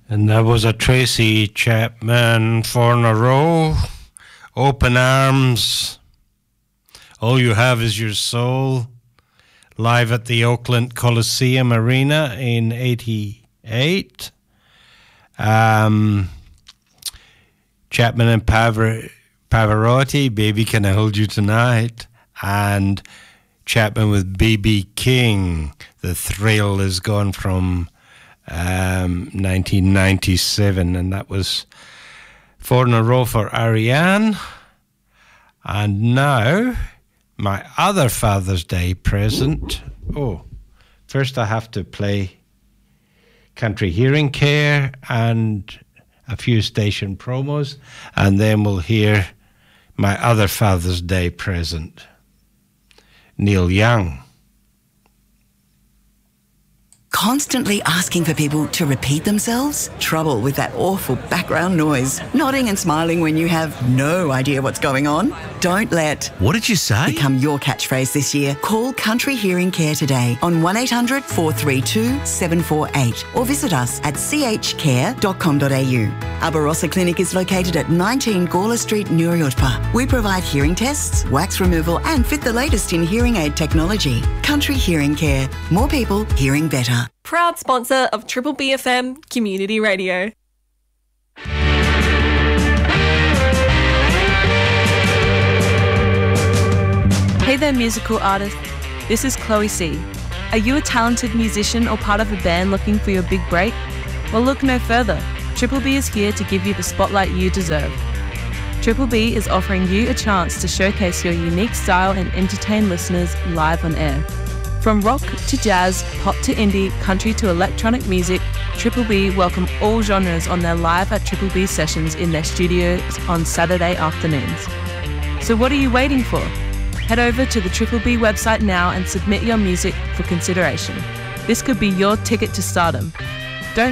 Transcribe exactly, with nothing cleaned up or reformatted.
And that was a Tracy Chapman, Four in a Row, Open Arms, All You Have Is Your Soul, live at the Oakland Coliseum Arena in eighty-eight. Um, Chapman and Pavar- Pavarotti, Baby Can I Hold You Tonight, and Chapman with B B King, The Thrill Is Gone, from um, nineteen ninety-seven, and that was Four in a Row for Ariane. And now, my other Father's Day present. Oh, first I have to play Country Hearing Care and a few station promos, and then we'll hear my other Father's Day present, Neil Young. Constantly asking for people to repeat themselves? Trouble with that awful background noise. Nodding and smiling when you have no idea what's going on? Don't let What did you say? become your catchphrase this year. Call Country Hearing Care today on one eight hundred four three two seven four eight or visit us at c h care dot com dot a u. Our Barossa Clinic is located at nineteen Gawler Street, Nuriootpa. We provide hearing tests, wax removal and fit the latest in hearing aid technology. Country Hearing Care. More people hearing better. Proud sponsor of Triple B F M Community Radio. Hey there, musical artist. This is Chloe C. Are you a talented musician or part of a band looking for your big break? Well, look no further. Triple B is here to give you the spotlight you deserve. Triple B is offering you a chance to showcase your unique style and entertain listeners live on air. From rock to jazz, pop to indie, country to electronic music, Triple B welcome all genres on their Live at Triple B sessions in their studios on Saturday afternoons. So what are you waiting for? Head over to the Triple B website now and submit your music for consideration. This could be your ticket to stardom.